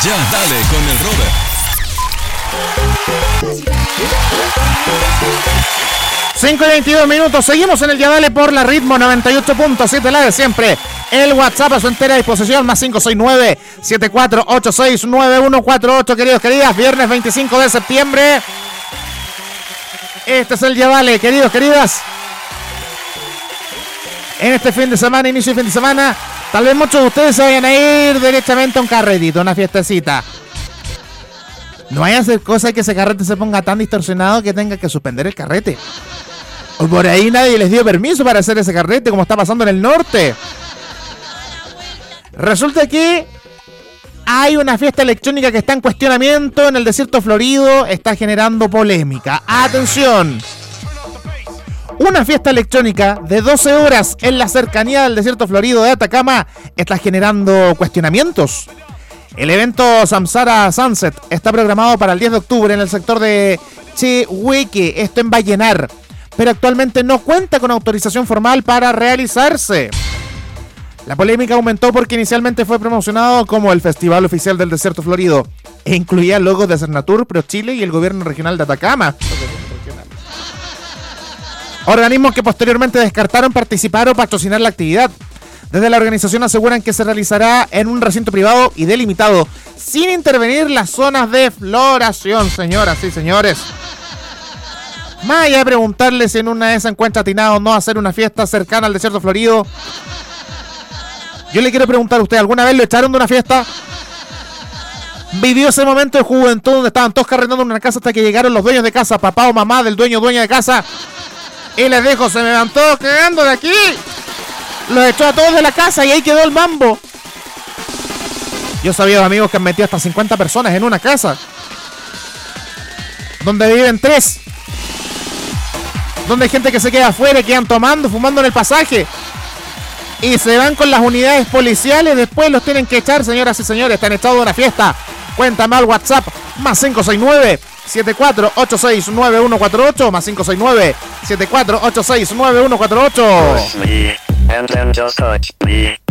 Ya dale con el Robert. 5:22. Seguimos en el Ya Dale por la Ritmo 98.7, la de siempre. El WhatsApp a su entera disposición, más 569-7486-9148. Queridas, viernes 25 de septiembre. Este es el Ya Dale, queridas. En este fin de semana, inicio de fin de semana, tal vez muchos de ustedes se vayan a ir directamente a un carretito, una fiestecita. No vaya a hacer cosa que ese carrete se ponga tan distorsionado que tenga que suspender el carrete. O por ahí nadie les dio permiso para hacer ese carrete, como está pasando en el norte. Resulta que hay una fiesta electrónica que está en cuestionamiento en el desierto florido, está generando polémica. ¡Atención! Una fiesta electrónica de 12 horas en la cercanía del desierto florido de Atacama está generando cuestionamientos. El evento Samsara Sunset está programado para el 10 de octubre en el sector de Chehueque, esto en Vallenar, pero actualmente no cuenta con autorización formal para realizarse. La polémica aumentó porque inicialmente fue promocionado como el Festival Oficial del Desierto Florido e incluía logos de Cernatur, ProChile y el Gobierno Regional de Atacama. Organismos que posteriormente descartaron participar o patrocinar la actividad. Desde la organización aseguran que se realizará en un recinto privado y delimitado, sin intervenir las zonas de floración, señoras y señores. Más allá de preguntarle si en una de esas encuentra atinado o no hacer una fiesta cercana al desierto florido, yo le quiero preguntar a usted, ¿alguna vez lo echaron de una fiesta? ¿Vivió ese momento de juventud donde estaban todos carretando en una casa hasta que llegaron los dueños de casa, papá o mamá del dueña de casa? Y les dijo, se me van todos cagando de aquí. Los echó a todos de la casa y ahí quedó el mambo. Yo sabía de amigos que han metido hasta 50 personas en una casa, donde viven 3. Donde hay gente que se queda afuera y quedan tomando, fumando en el pasaje. Y se van con las unidades policiales, después los tienen que echar, señoras y señores. Están echados de una fiesta. Cuéntame al WhatsApp, más 569-7486-9148, más 569-7486-9148. And then just touch me.